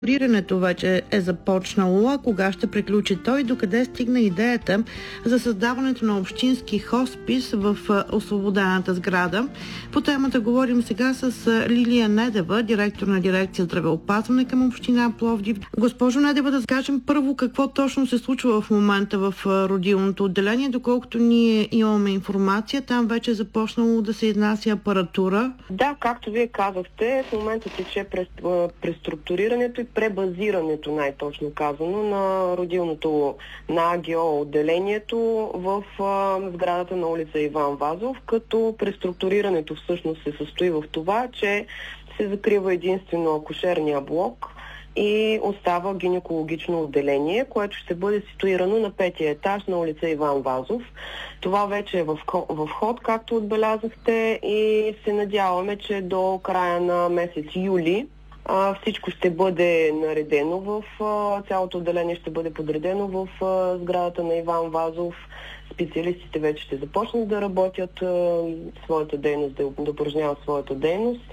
Преструктурирането вече е започнало, а кога ще приключи той и докъде стигна идеята за създаването на общински хоспис в освободената сграда? По темата говорим сега с Лилия Недева, директор на дирекция здравеопазване към община Пловдив. Госпожо Недева, да кажем първо какво точно се случва в момента в родилното отделение. Доколкото ние имаме информация, там вече е започнало да се изнася апаратура. Да, както вие казахте, в момента тече преструктурирането и пребазирането, най-точно казано, на родилното на АГО отделението в сградата на улица Иван Вазов, като преструктурирането всъщност се състои в това, че се закрива единствено акушерния блок и остава гинекологично отделение, което ще бъде ситуирано на 5-я етаж на улица Иван Вазов. Това вече е в ход, както отбелязахте, и се надяваме, че до края на месец юли всичко ще бъде наредено цялото отделение ще бъде подредено в сградата на Иван Вазов. Специалистите вече ще започнат да работят своята дейност, да упражняват своята дейност.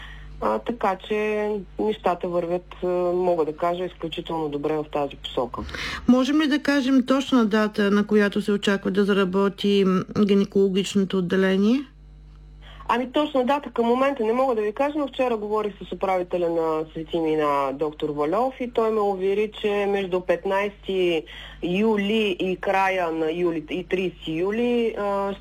Така че нещата вървят, мога да кажа, изключително добре в тази посока. Можем ли да кажем точна дата, на която се очаква да заработи гинекологичното отделение? Точна дата към момента не мога да ви кажа, но вчера говорих с управителя на Свети Мина доктор Валов и той ме увери, че между 15 юли и края на юли и 30 юли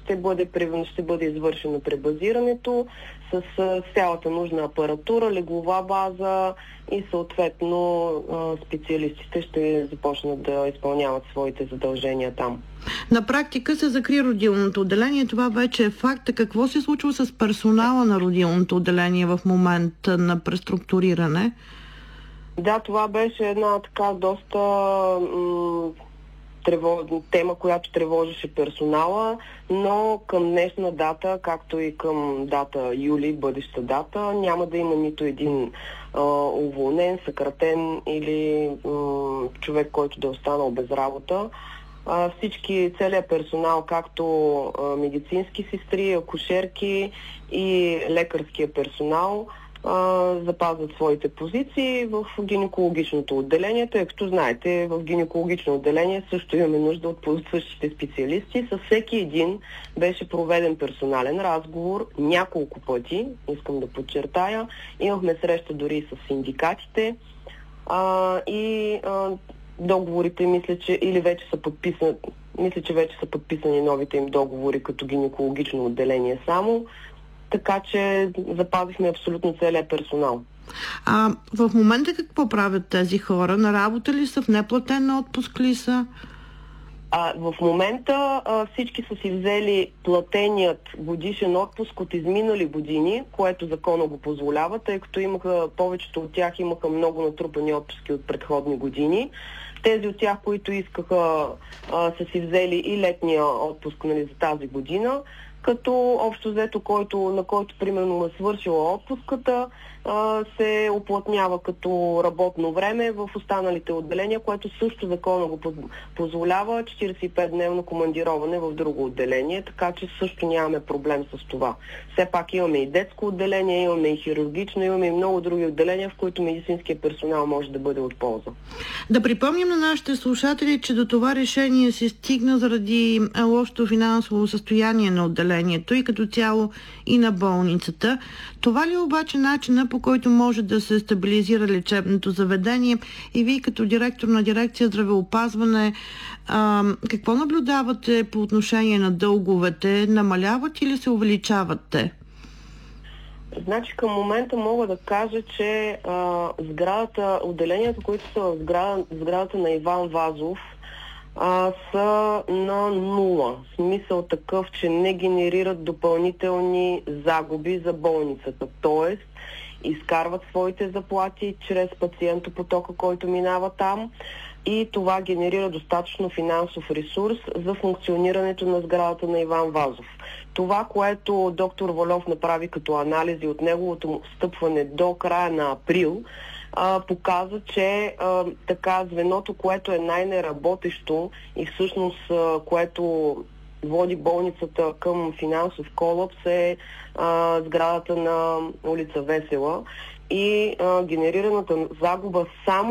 ще бъде извършено пребазирането с цялата нужна апаратура, леглова база и съответно специалистите ще започнат да изпълняват своите задължения там. На практика се закри родилното отделение. Това вече е факт. Какво се случва с персонала на родилното отделение в момента на преструктуриране? Да, това беше една така доста тема, която тревожеше персонала, но към днешна дата, както и към дата юли, бъдеща дата, няма да има нито един уволнен, съкратен или човек, който да е останал без работа. Целият персонал, както медицински сестри, акушерки и лекарския персонал, запазват своите позиции в гинекологичното отделение, тъй като знаете, в гинекологично отделение също имаме нужда от същите специалисти. Със всеки един беше проведен персонален разговор няколко пъти, искам да подчертая. Имахме среща дори с синдикатите договорите, мисля, че вече са подписани новите им договори като гинекологично отделение само, така че запазихме абсолютно целият персонал. В момента какво правят тези хора? На работа ли са? В неплатен отпуск ли са? В момента всички са си взели платеният годишен отпуск от изминали години, което закона го позволява, тъй като повечето от тях имаха много натрупани отпуски от предходни години. Тези от тях, които искаха, са си взели и летния отпуск за тази година, като общо взето, на който примерно е свършила отпуската, се уплътнява като работно време в останалите отделения, което също закона го позволява 45-дневно командироване в друго отделение, така че също нямаме проблем с това. Все пак имаме и детско отделение, имаме и хирургично, имаме и много други отделения, в които медицинският персонал може да бъде от полза. Да припомним на нашите слушатели, че до това решение се стигна заради лошото финансово състояние на отделението и като цяло и на болницата. Това ли обаче начина, по който може да се стабилизира лечебното заведение? И вие като директор на дирекция здравеопазване, какво наблюдавате по отношение на дълговете? Намаляват или се увеличават те? Значи към момента мога да кажа, че отделенията, които са в сградата на Иван Вазов, са на нула. В смисъл такъв, че не генерират допълнителни загуби за болницата. Тоест, изкарват своите заплати чрез пациентопотока, който минава там, и това генерира достатъчно финансов ресурс за функционирането на сградата на Иван Вазов. Това, което доктор Валов направи като анализи от неговото стъпване до края на април, показва, че звеното, което е най-неработещо и всъщност което води болницата към финансов колапс, е сградата на улица Весела и генерираната загуба само